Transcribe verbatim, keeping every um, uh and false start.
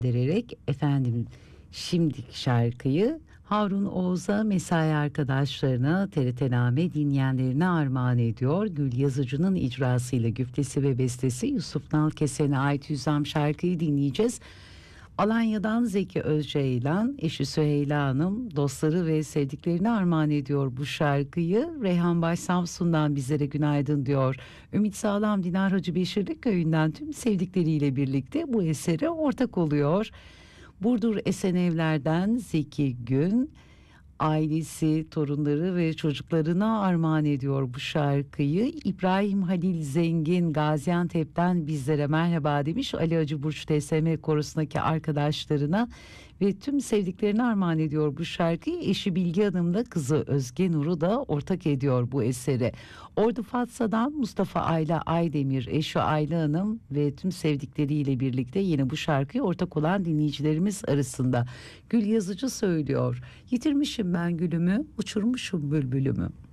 dererek efendim şimdiki şarkıyı Harun Oğuz'a, mesai arkadaşlarına, T R T Name dinleyenlerine armağan ediyor. Gül Yazıcı'nın icrasıyla güftesi ve bestesi Yusuf Nalkesen'e ait Hüzzam şarkıyı dinleyeceğiz. Alanya'dan Zeki Özceylan, eşi Süheyla Hanım, dostları ve sevdiklerini armağan ediyor bu şarkıyı. Reyhan Baş Samsun'dan bizlere günaydın diyor. Ümit Sağlam Dinar Hacı Beşirlik köyünden tüm sevdikleriyle birlikte bu esere ortak oluyor. Burdur Esenevler'den Zeki Gün, ailesi, torunları ve çocuklarına armağan ediyor bu şarkıyı. İbrahim Halil Zengin Gaziantep'ten bizlere merhaba demiş. Ali Acı Burç T S M korusundaki arkadaşlarına ve tüm sevdiklerine armağan ediyor bu şarkıyı. Eşi Bilge Hanım da kızı Özge Nur'u da ortak ediyor bu esere. Ordu Fatsa'dan Mustafa Ayla Aydemir, eşi Ayla Hanım ve tüm sevdikleriyle birlikte yine bu şarkıyı ortak olan dinleyicilerimiz arasında. Gül Yazıcı söylüyor. Yitirmişim ben gülümü, uçurmuşum bülbülümü.